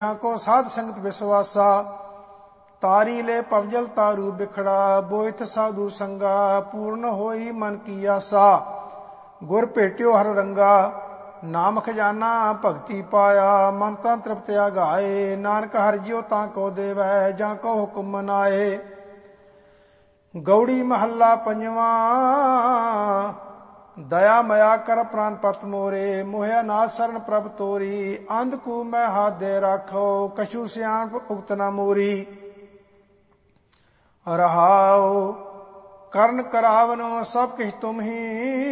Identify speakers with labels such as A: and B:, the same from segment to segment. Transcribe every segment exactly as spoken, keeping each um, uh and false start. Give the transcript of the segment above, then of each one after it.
A: को साध संगत विश्वासा। तारी ले पवजल तारू बिखड़ा, बोइथ साधु संगा, पूर्ण होई मन की आसा। गुर भेट्यो हर रंगा, नाम खजाना भगति पाया। मन तां तृप्त्या गाए, नानक हर जियो तां को देवै, जां को हुक्म मनाए। गौड़ी महला पंजवा। दया मया कर प्राण पत मोरे, मोहया नाथ शरण प्रभ तोरी। अंध कू मैं हाथ दे राखो, कछु सियाण उगत न मोरी। रहाओ कर्ण करावनो सब किछ तुम ही,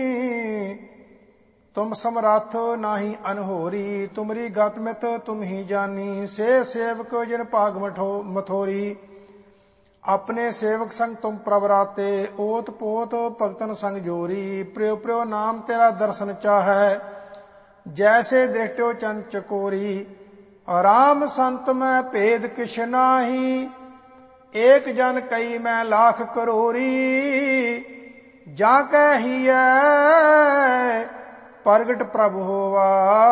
A: तुम समरथ नाही अनहोरी। तुमरी गत मित तुम ही जानी, से सेवक जिन भाग मथोरी। अपने सेवक संग तुम प्रवराते, ओत पोत भगतन संग जोरी। प्रियो प्रियो नाम तेरा दर्शन चाहै, जैसे दृष्टो चंद चकोरी। राम संत में भेद किछ नाही, एक जन कई मैं लाख करोरी। जाकै हियै प्रगट प्रभु होवा,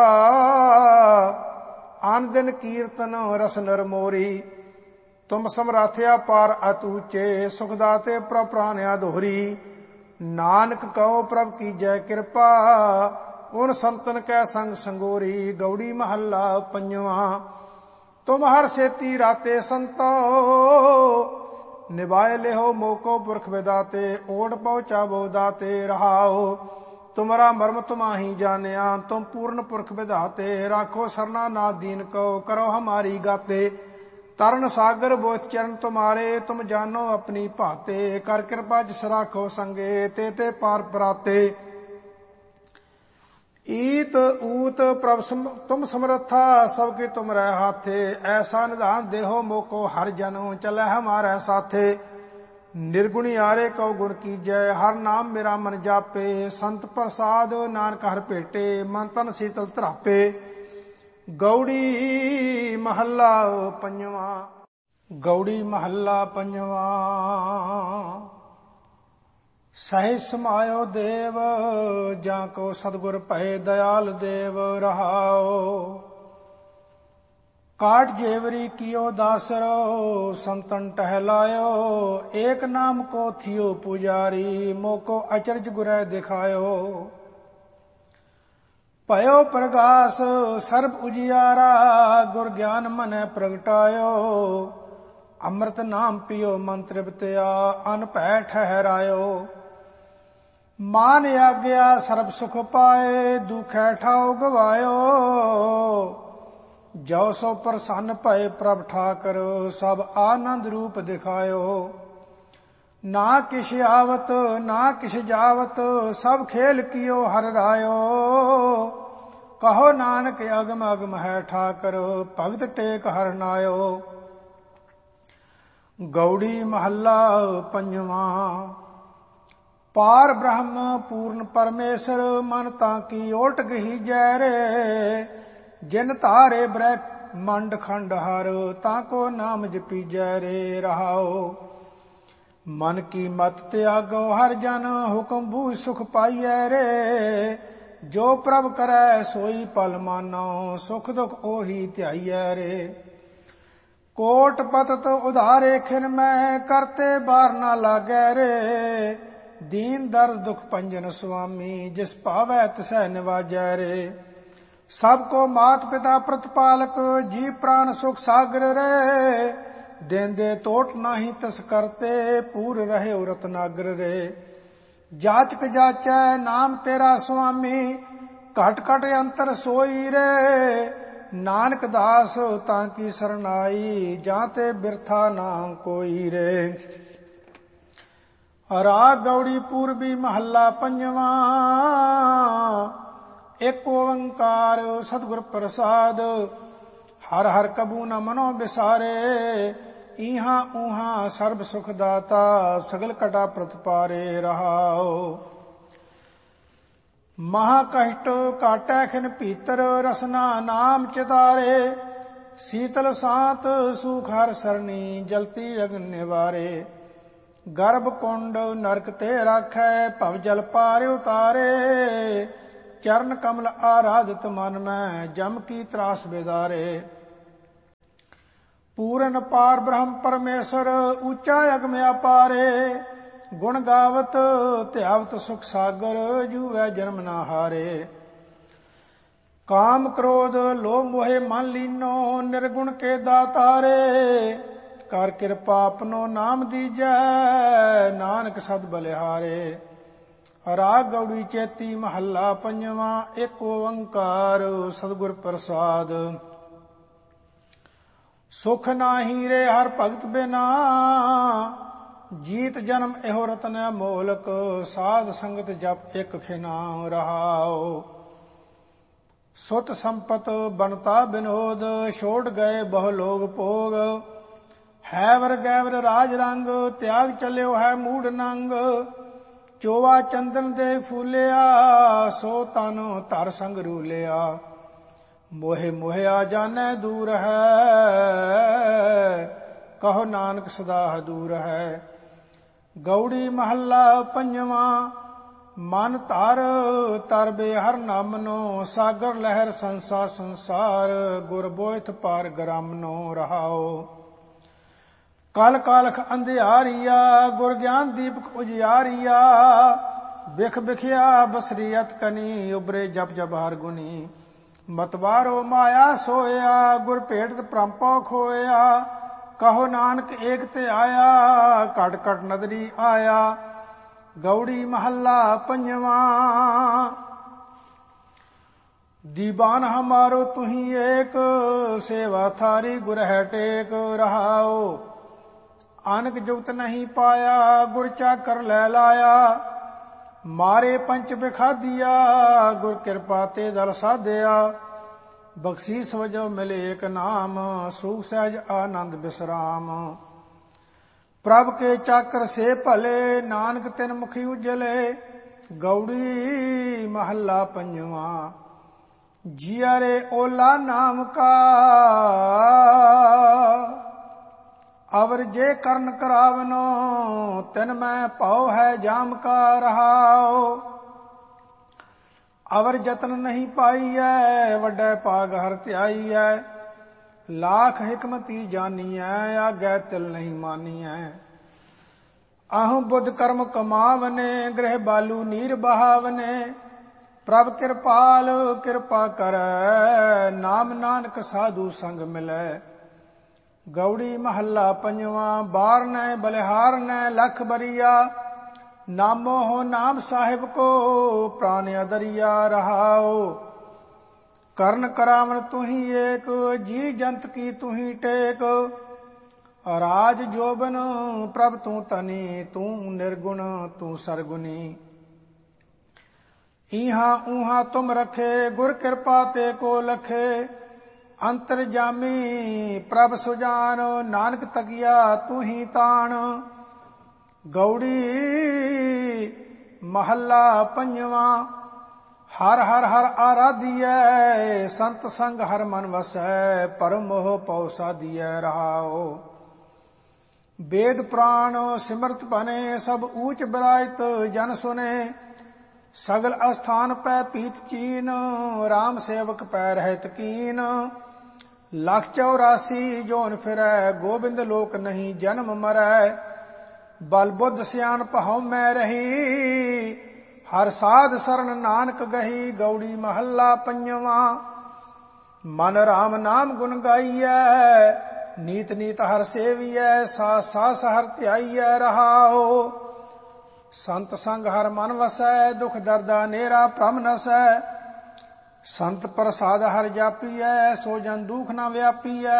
A: आन दिन कीर्तन रस नर मोरी। तुम समराथया पार अतूचे, सुखदाते प्रभ प्राणया दोहरी। नानक कहो प्रभ की जय कृपा, उन संतन कै संग संगोरी। गौड़ी महला पंजवा। तुम हर सेती राते संतो, निभाए लेहो मोको पुरख विदाते। ओढ़ पहुँचावो दाते रहाओ, तुम्हारा मर्म तुमाही जानिया। तुम पूर्ण पुरख विधाते, राखो सरना नाथ दीन को, करो हमारी गाते। तरण सागर बोध चरण तुम्हारे, तुम जानो अपनी भाते। कर कृपा जिस राखो संगे, ते ते पार पराते। ईत ऊत प्रभ तुम समर्था, सबके तुम रह हाथे। ऐसा निधान देहो मोको हर जनो, चले हमारे साथे। निर्गुणी आरे कौ गुण की जय, हर नाम मेरा मन जापे। संत प्रसाद नानक हर भेटे, मन तन शीतल तरापे। गौड़ी महला पंजवा। गौड़ी महला पंजवा। सहित समायो देव, जाको सतगुर भय दयाल देव रहाओ। काट जेवरी कियो दासरो, संतन टहलायो। एक नाम को थियो पुजारी, मोको अचरज गुरै दिखायो। भयो प्रगास सर्ब उजियारा, गुर ज्ञान मन प्रगटायो। अमृत नाम पियो मन तृप्त्या, अन भै ठहरायो। मान आज्ञा सर्ब सुख पाए, दुखै ठाव गवायो। जो सो प्रसन्न भय प्रभ ठाकर, सब आनंद रूप दिखायो। ना किछ आवत ना किछ जावत, सब खेल कियो हर रायो। कहो नानक अगम अगम है ठाकर, भगत टेक हर नायो। गौड़ी महला पंजवा। पार ब्रह्म पूर्ण परमेश्वर, मन ताकी ओट गही जैरे। जिन तारे ब्रह्मांड खंड हर, ताको नाम जपी जैरे रहाओ। मन की मत त्यागो हर जन, हुक्म बूझ सुख पाइयै रे। जो प्रभ करै सोई पल मानो, सुख दुख ओही ध्याइयै रे। कोट पतत उधारे खिन मैं, करते बार न लागै रे। दीन दर्द दुख पंजन स्वामी, जिस पावै तिसै निवाजै रे। सबको मात पिता प्रतिपालक, जी प्राण सुख सागर रे। देंदे तोट नाही तस करते, पूर रहे रत्नागर रे। जाचक जाचै नाम तेरा स्वामी, घट घट अंतर सोई रे। नानक दास तांकी सरनाई, जाते बिरथा ना कोई रे। राग गौड़ी पूर्वी महला पंजवा। एक ओंकार सतगुर प्रसाद, हर हर कबू न मनो बिसारे। इहा उहा सर्ब सुख दाता, सगल कटा प्रतिपारे रहाओ। महाकष्ट काटै खिन भीतर, रसना नाम चितारे। शीतल सात सुख हर सरनी, जलती अग्नि निवारे। गर्भ कुंड नरक ते राखै, भव जल पार उतारे। चरण कमल आराधित मन में, जम की त्रास बेदारे। ਪੂਰਨ ਪਾਰ ਬ੍ਰਹਮ ਪਰਮੇਸ਼ਰ ਉੱਚਾ ਅਗਮ ਅਪਾਰੇ ਗੁਣ ਗਾਵਤ ਧਿਆਵਤ ਸੁਖ ਸਾਗਰ ਜੂਵੈ ਜਨਮ ਨਾ ਹਾਰੇ। ਕਾਮ ਕ੍ਰੋਧ ਲੋਭ ਮੋਹਿ ਮਨ ਲੀਨੋ ਨਿਰਗੁਣ ਕੇ ਦਾਤਾਰੇ ਕਰ ਕਿਰਪਾ ਆਪਣੋ ਨਾਮ ਦੀਜੈ ਨਾਨਕ ਸਦ ਬਲਿਹਾਰੇ। ਰਾਗ ਗੌੜੀ ਚੇਤੀ ਮਹੱਲਾ ਪੰਜਵਾਂ ਏਕ ਓੰਕਾਰ ਸਤਿਗੁਰ ਪ੍ਰਸਾਦ। ਸੁਖ ਨਾਹੀ ਰੇ ਹਰ ਭਗਤ ਬਿਨਾ ਜੀਤ ਜਨਮ ਇਹੋ ਰਤਨ ਅਮੋਲਕ ਸਾਧ ਸੰਗਤ ਜਪ ਇਕ ਖਿਨਾ ਰਹਾਉ। ਸੁਤ ਸੰਪਤ ਬਨਤਾ ਬਿਨੋਦ ਛੋੜ ਗਏ ਬਹੁ ਲੋਗ ਭੋਗ ਹੈ ਵਰ ਗੈਵਰ ਰਾਜ ਰੰਗ ਤਿਆਗ ਚੱਲਿਓ ਹੈ ਮੂੜ ਨੰਗ। ਚੋਵਾ ਚੰਦਨ ਦੇ ਫੂਲਿਆ ਸੋ ਤਨ ਧਰ ਸੰਗ ਰੂਲਿਆ ਮੋਹਿ ਮੋਹਿਆ ਜਾਣੈ ਦੂਰ ਹੈ ਕਹੋ ਨਾਨਕ ਸਦਾ ਦੂਰ ਹੈ। ਗੌੜੀ ਮਹੱਲਾ ਪੰਜਵਾਂ ਮਨ ਧਰ ਤਰਬੇ ਹਰ ਨਾਮਨੋ ਸਾਗਰ ਲਹਿਰ ਸੰਸਾ ਸੰਸਾਰ ਗੁਰ ਬੋਇਥ ਪਾਰ ਗ੍ਰਾਮਨੋ ਰਹਾਓ। ਕਲ ਕਾਲਖ ਅੰਧਿਆਰੀਆ ਗੁਰ ਗਿਆਨ ਦੀਪਕ ਉਜਿਆਰੀਆ ਬਿਖ ਬਿਖਿਆ ਬਸਰੀਅਤ ਕਨੀ ਉਬਰੇ ਜਪ ਜਪ ਹਰ ਗੁਨੀ। ਮਤਵਾਰੋ ਮਾਇਆ ਸੋਇਆ ਗੁਰ ਭੇਟਤ ਪ੍ਰੰਪੋ ਖੋਇਆ ਕਹੋ ਨਾਨਕ ਏਕ ਤੇ ਆਇਆ ਘਟ ਘਟ ਨਦਰੀ ਆਇਆ। ਗੌੜੀ ਮਹੱਲਾ ਪੰਜਵਾਂ ਦੀਵਾਨ ਹਮਾਰੋ ਤੁਹੀ ਏਕ ਸੇਵਾ ਥਾਰੀ ਗੁਰ ਹੈ ਟੇਕ ਰਹਾਓ। ਆਨਕ ਜੁਗਤ ਨਹੀਂ ਪਾਇਆ ਗੁਰ ਚਾਕਰ ਲੈ ਲਾਇਆ ਮਾਰੇ ਪੰਚ ਬਿਖਾਦੀਆ ਗੁਰ ਕਿਰਪਾ ਤੇ ਦਲ ਸਾਧਿਆ। ਬਖਸ਼ੀਸ ਵਜੋ ਮਿਲੇ ਏਕ ਨਾਮ ਸੁਖ ਸਹਿਜ ਆਨੰਦ ਬਿਸਰਾਮ। ਪ੍ਰਭ ਕੇ ਚਾਕਰ ਸੇ ਭਲੇ ਨਾਨਕ ਤਿਨ ਮੁਖੀ ਉਜਲੇ। ਗੌੜੀ ਮਹੱਲਾ ਪੰਜਵਾਂ ਜੀਆ ਰੇ ਓਲਾ ਨਾਮ ਕਾ ਅਵਰ ਜੇ ਕਰਨ ਕਰਾਵਨੋ ਤਿਨ ਮੈਂ ਭਾਉ ਹੈ ਜਾਮ ਕਾ ਰਹਾਓ। ਅਵਰ ਜਤਨ ਨਹੀਂ ਪਾਈਐ ਵੱਡਾ ਭਾਗ ਹਰ ਧਿਆਈਐ ਲਾਖ ਹਿਕਮਤੀ ਜਾਨੀਐ ਆਗੈ ਤਿਲ ਨਹੀਂ ਮਾਨੀਐ। ਆਹੂੰ ਬੁੱਧ ਕਰਮ ਕਮਾਵਨੇ ਗ੍ਰਹਿ ਬਾਲੂ ਨੀਰ ਬਹਾਵਨੇ ਪ੍ਰਭ ਕਿਰਪਾਲ ਕਿਰਪਾ ਕਰੈ ਨਾਮ ਨਾਨਕ ਸਾਧੂ ਸੰਗ ਮਿਲੈ। ਗੌੜੀ ਮਹੱਲਾ ਪੰਜਵਾਂ ਬਾਰਨੈ ਬਲਿਹਾਰਨੈ ਲਖ ਬਰੀਆ ਨਾਮੋ ਹੋ ਨਾਮ ਸਾਹਿਬ ਕੋ ਪ੍ਰਾਨ ਅਦਰਿਆ ਰਹਾਓ। ਕਰਨ ਕਰਾਵਨ ਤੁਹੀ ਏਕ ਜੀ ਜੰਤ ਕੀ ਤੁਹੀ ਟੇਕ ਰਾਜ ਜੋਬਨ ਪ੍ਰਭ ਤੂੰ ਤਨੀ ਤੂੰ ਨਿਰਗੁਣ ਤੂੰ ਸਰਗੁਨੀ। ਇਹਾਂ ਉਹਾਂ ਤੁਮ ਰਖੇ ਗੁਰ ਕਿਰਪਾ ਤੇ ਕੋ ਲਖੇ ਅੰਤਰ ਜਾਮੀ ਪ੍ਰਭ ਸੁਜਾਨ ਨਾਨਕ ਤਕੀਆ ਤੂੰ ਹੀ ਤਾਣ। ਗੌੜੀ ਮਹੱਲਾ ਪੰਜਵਾਂ ਹਰ ਹਰ ਹਰ ਆਰਾਧੀਐ ਸੰਤ ਸੰਗ ਹਰ ਮਨ ਵਸੈ ਪਰਮ ਮੋਹ ਪਉ ਸਾਧੀਐ ਰਹਾਓ। ਵੇਦ ਪ੍ਰਾਣ ਸਿਮਰਤ ਬਨੇ ਸਭ ਊਚ ਬਿਰਾਜਤ ਜਨ ਸੁਨੇ ਸਗਲ ਅਸਥਾਨ ਪੈ ਪੀਤ ਚੀਨ ਰਾਮ ਸੇਵਕ ਪੈ ਰਹਿਤ ਕੀਨ। ਲੱਖ ਚੌਰਾਸੀ ਜੋਨ ਫਿਰੈ ਗੋਬਿੰਦ ਲੋਕ ਨਹੀਂ ਜਨਮ ਮਰੈ ਬਲ ਬੁੱਧ ਸਿਆਣਪ ਹਉ ਮੈਂ ਰਹੀ ਹਰ ਸਾਧ ਸਰਨ ਨਾਨਕ ਗਹੀ। ਗੌੜੀ ਮਹੱਲਾ ਪੰਜਵਾਂ ਮਨ ਰਾਮ ਨਾਮ ਗੁਣ ਗਾਈਐ ਨੀਤ ਨੀਤ ਹਰ ਸੇਵੀਐ ਸਾ ਸਾਸ ਹਰ ਧਿਆਈਐ ਰਹਾਓ। ਸੰਤ ਸੰਗ ਹਰ ਮਨ ਵਸੈ ਦੁਖ ਦਰਦਾ ਨੇਰਾ ਭ੍ਰਮ ਨਸੈ ਸੰਤ ਪ੍ਰਸਾਦ ਹਰ ਜਾਪੀਐ ਸੋ ਜਨ ਦੁਖ ਨਾ ਵਿਆਪੀਐ।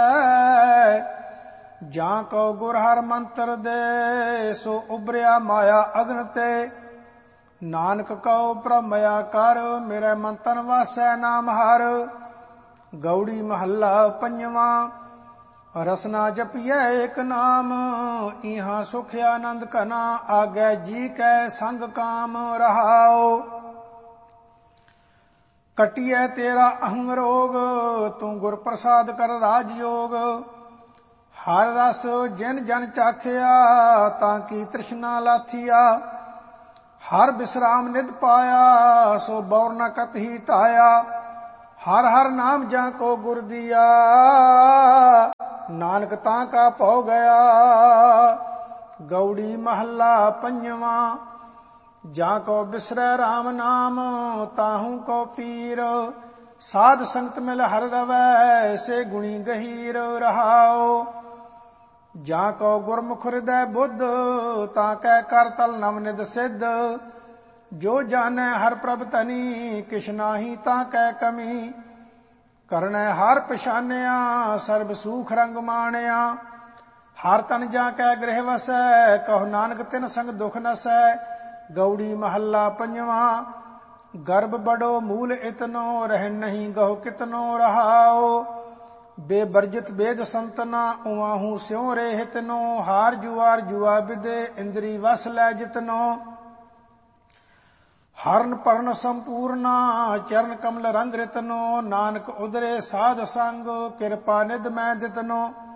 A: ਜਾਂ ਕਉ ਗੁਰ ਹਰ ਮੰਤਰ ਦੇ ਸੋ ਉਬਰਿਆ ਮਾਇਆ ਅਗਨ ਤੇ ਨਾਨਕ ਕਉ ਪ੍ਰਮਇਆ ਕਰ ਮੇਰੇ ਮਨ ਤਨ ਵਾਸੈ ਨਾਮ ਹਰ। ਗੌੜੀ ਮਹੱਲਾ ਪੰਜਵਾਂ ਰਸਨਾ ਜਪੀਐ ਏਕ ਨਾਮ ਇਹਾਂ ਸੁਖ ਆਨੰਦ ਘਨਾ ਆਗੈ ਜੀ ਕੈ ਸੰਗ ਕਾਮ ਰਹਾਓ। ਕਟਿਐ ਤੇਰਾ ਅਹੰ ਰੋਗ ਤੂੰ ਗੁਰ ਪ੍ਰਸਾਦ ਕਰ ਰਾਜ ਯੋਗ। ਹਰ ਰਸ ਜਿਨ ਜਨ ਚਾਖਿਆ ਤਾਂ ਕੀ ਤ੍ਰਿਸ਼ਨਾ ਲਾਥੀਆ। ਹਰ ਬਿਸਰਾਮ ਨਿਧ ਪਾਇਆ ਸੋ ਬੌਰ ਨ ਕਤਹੀ ਧਾਇਆ। ਹਰ ਹਰ ਨਾਮ ਜਾਂ ਕੋ ਗੁਰ ਦੀਆ ਨਾਨਕ ਤਾਂ ਕਾ ਭਉ ਗਿਆ। ਗੌੜੀ ਮਹੱਲਾ ਪੰਜਵਾਂ। ਜਾਂ ਕੋ ਬਿਸਰੈ ਰਾਮ ਨਾਮ ਤਾਹੂ ਕੋ ਪੀਰ। ਸਾਧ ਸੰਗਤ ਮਿਲ ਹਰ ਰਵੈ ਸੇ ਗੁਣੀ ਗਹੀਰ ਰਹਾਉ। ਜਾਂ ਕੋ ਗੁਰਮੁਖ ਹਿਰਦੈ ਬੁੱਧ ਤਾਂ ਕੈ ਕਰ ਤਲ ਨਵ ਨਿਧ ਸਿੱਧ। ਜੋ ਜਾਣੈ ਹਰ ਪ੍ਰਭ ਧਨੀ ਕਿਛ ਨਾਹੀ ਤਾਂ ਕੈ ਕਮੀ। ਕਰਨੈ ਹਰ ਪਛਾਨਿਆ ਸਰਬ ਸੂਖ ਰੰਗ ਮਾਣਿਆ। ਹਰ ਤਨ ਜਾ ਕੈ ਗ੍ਰਹਿ ਵਸੈ ਕਹੋ ਨਾਨਕ ਤਿਨ ਸੰਗ ਦੁਖ ਨਸੈ। ਗੌੜੀ ਮਹੱਲਾ ਪੰਜਵਾਂ। ਗਰਭ ਬੜੋ ਮੂਲ ਇਤਨੋ ਰਹਿ ਨਹੀਂ ਗਹੁ ਕਿਤਨੋ ਰਹਾਉ। ਬੇਬਰਜਿਤ ਬੇਦ ਸੰਤਨਾ ਉਵਾਹੂ ਸਿਉ ਰੇ ਹਿਤਨੋ। ਹਾਰ ਜੁਆਰ ਜੁਆ ਵਿਦੇ ਇੰਦਰੀ ਵਸ ਲੈ ਜਿਤਨੋ। ਹਰਨ ਪਰਨ ਸੰਪੂਰਨਾ ਚਰਨ ਕਮਲ ਰੰਗ ਰਿਤਨੋ। ਨਾਨਕ ਉਦਰੇ ਸਾਧ ਸੰਗ ਕਿਰਪਾ ਨਿਧ ਮੈਂ ਦਿਤਨੋ।